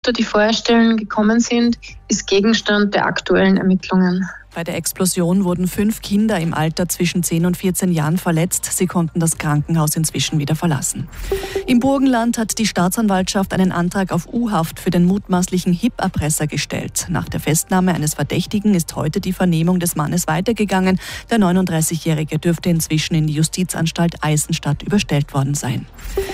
die Feuerstellen gekommen sind, ist Gegenstand der aktuellen Ermittlungen. Bei der Explosion wurden 5 Kinder im Alter zwischen 10 und 14 Jahren verletzt. Sie konnten das Krankenhaus inzwischen wieder verlassen. Im Burgenland hat die Staatsanwaltschaft einen Antrag auf U-Haft für den mutmaßlichen HIP-Erpresser gestellt. Nach der Festnahme eines Verdächtigen ist heute die Vernehmung des Mannes weitergegangen. Der 39-Jährige dürfte inzwischen in die Justizanstalt Eisenstadt überstellt worden sein.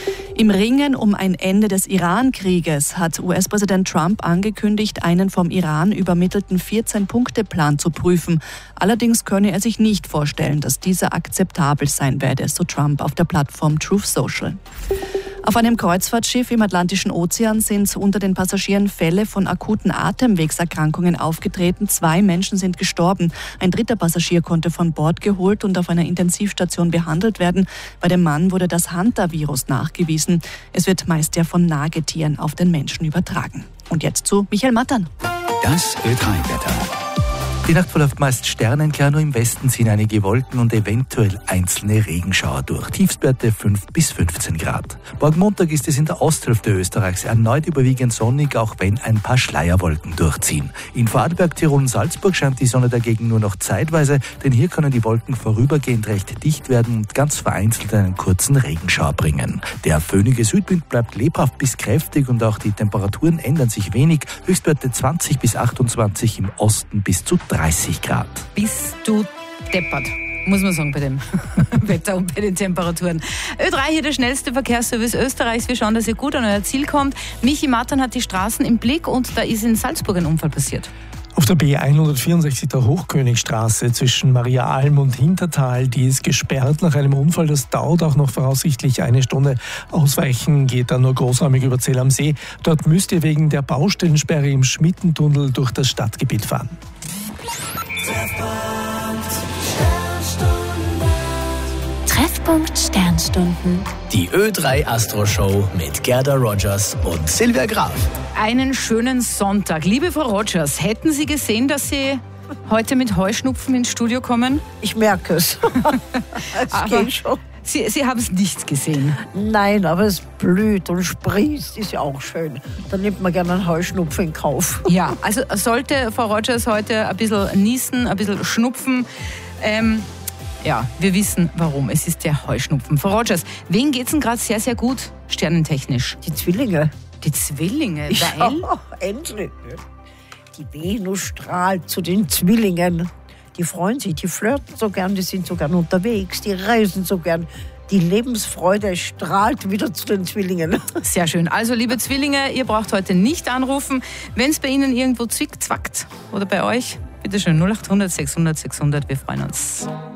Im Ringen um ein Ende des Iran-Krieges hat US-Präsident Trump angekündigt, einen vom Iran übermittelten 14-Punkte-Plan zu prüfen. Allerdings könne er sich nicht vorstellen, dass dieser akzeptabel sein werde, so Trump auf der Plattform Truth Social. Auf einem Kreuzfahrtschiff im Atlantischen Ozean sind unter den Passagieren Fälle von akuten Atemwegserkrankungen aufgetreten. 2 Menschen sind gestorben. Ein 3. Passagier konnte von Bord geholt und auf einer Intensivstation behandelt werden. Bei dem Mann wurde das Hantavirus nachgewiesen. Es wird meist ja von Nagetieren auf den Menschen übertragen. Und jetzt zu Michael Mattern. Das Ö3-Wetter. Die Nacht verläuft meist sternenklar, nur im Westen ziehen einige Wolken und eventuell einzelne Regenschauer durch. Tiefstwerte 5 bis 15 Grad. Morgen Montag ist es in der Osthälfte Österreichs erneut überwiegend sonnig, auch wenn ein paar Schleierwolken durchziehen. In Vorarlberg, Tirol und Salzburg scheint die Sonne dagegen nur noch zeitweise, denn hier können die Wolken vorübergehend recht dicht werden und ganz vereinzelt einen kurzen Regenschauer bringen. Der föhnige Südwind bleibt lebhaft bis kräftig und auch die Temperaturen ändern sich wenig. Höchstwerte 20 bis 28, im Osten bis zu 30 Grad. Bist du deppert, muss man sagen, bei dem Wetter und bei den Temperaturen. Ö3 hier der schnellste Verkehrsservice Österreichs. Wir schauen, dass ihr gut an euer Ziel kommt. Michi Mattern hat die Straßen im Blick und da ist in Salzburg ein Unfall passiert. Auf der B164 der Hochkönigstraße zwischen Mariaalm und Hintertal, die ist gesperrt nach einem Unfall. Das dauert auch noch voraussichtlich 1 Stunde. Ausweichen geht dann nur großräumig über Zell am See. Dort müsst ihr wegen der Baustellensperre im Schmittentunnel durch das Stadtgebiet fahren. Treffpunkt Sternstunden. Die Ö3 Astro Show mit Gerda Rogers und Silvia Graf. Einen schönen Sonntag. Liebe Frau Rogers, hätten Sie gesehen, dass Sie heute mit Heuschnupfen ins Studio kommen? Ich merke es. Es geht schon. Sie haben es nicht gesehen? Nein, aber es blüht und sprießt, ist ja auch schön. Da nimmt man gerne einen Heuschnupfen in Kauf. Ja, also sollte Frau Rogers heute ein bisschen niesen, ein bisschen schnupfen, ja, wir wissen warum. Es ist der Heuschnupfen. Frau Rogers, wen geht's denn gerade sehr, sehr gut, sternentechnisch? Die Zwillinge. Die Zwillinge? Weil? Ja, endlich. Die Venus strahlt zu den Zwillingen. Die freuen sich, die flirten so gern, die sind so gern unterwegs, die reisen so gern. Die Lebensfreude strahlt wieder zu den Zwillingen. Sehr schön. Also, liebe Zwillinge, ihr braucht heute nicht anrufen. Wenn es bei Ihnen irgendwo zwickt, zwackt oder bei euch, bitte schön 0800 600 600, wir freuen uns.